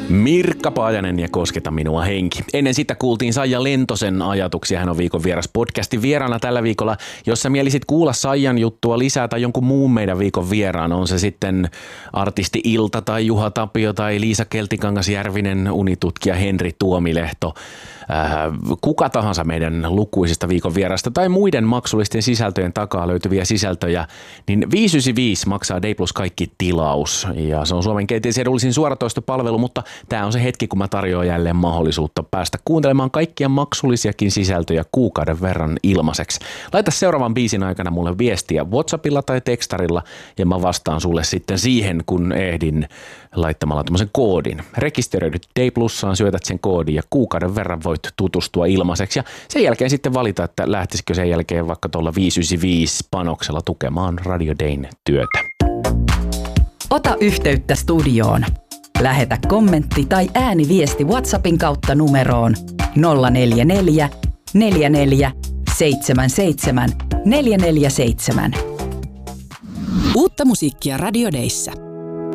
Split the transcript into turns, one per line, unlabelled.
Mirkka Paajanen ja Kosketa minua henki. Ennen sitä kuultiin Saija Lentosen ajatuksia. Hän on viikon vieras podcastin vieraana tällä viikolla. Jos sä mielisit kuulla Saijan juttua lisää tai jonkun muun meidän viikon vieraan, on se sitten artisti Ilta tai Juha Tapio tai Liisa Keltikangas-Järvinen, unitutkija Henri Tuomilehto, kuka tahansa meidän lukuisista viikon vierasta tai muiden maksullisten sisältöjen takaa löytyviä sisältöjä, niin 595 maksaa D+ kaikki tilaus ja se on Suomen kenties edullisin suoratoistopalvelu, mutta tämä on se hetki, kun mä tarjoan jälleen mahdollisuutta päästä kuuntelemaan kaikkia maksullisiakin sisältöjä kuukauden verran ilmaiseksi. Laita seuraavan biisin aikana mulle viestiä WhatsAppilla tai tekstarilla ja mä vastaan sulle sitten siihen, kun ehdin laittamalla tämmöisen koodin. Rekisteröidyt D+:aan, syötät sen koodin ja kuukauden verran voit tutustua ilmaiseksi ja sen jälkeen sitten valita, että lähtisikö sen jälkeen vaikka tuolla 595 panoksella tukemaan Radio Dayn työtä.
Ota yhteyttä studioon. Lähetä kommentti tai ääniviesti WhatsAppin kautta numeroon 044 44 77 447.
Uutta musiikkia Radio Dayssä.